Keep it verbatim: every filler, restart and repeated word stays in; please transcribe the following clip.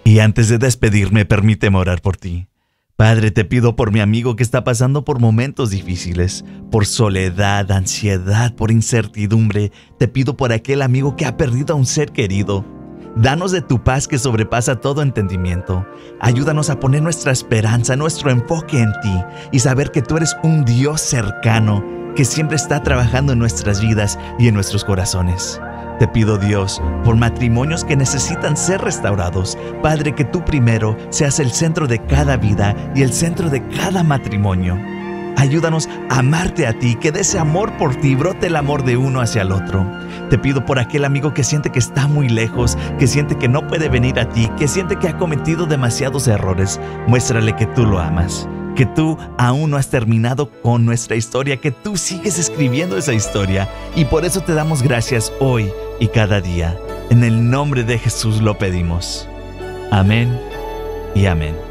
Y antes de despedirme, permíteme orar por ti. Padre, te pido por mi amigo que está pasando por momentos difíciles, por soledad, ansiedad, por incertidumbre. Te pido por aquel amigo que ha perdido a un ser querido. Danos de tu paz que sobrepasa todo entendimiento. Ayúdanos a poner nuestra esperanza, nuestro enfoque en ti y saber que tú eres un Dios cercano que siempre está trabajando en nuestras vidas y en nuestros corazones. Te pido, Dios, por matrimonios que necesitan ser restaurados. Padre, que tú primero seas el centro de cada vida y el centro de cada matrimonio. Ayúdanos a amarte a ti, que de ese amor por ti brote el amor de uno hacia el otro. Te pido por aquel amigo que siente que está muy lejos, que siente que no puede venir a ti, que siente que ha cometido demasiados errores. Muéstrale que tú lo amas, que tú aún no has terminado con nuestra historia, que tú sigues escribiendo esa historia. Y por eso te damos gracias hoy y cada día. En el nombre de Jesús lo pedimos. Amén y amén.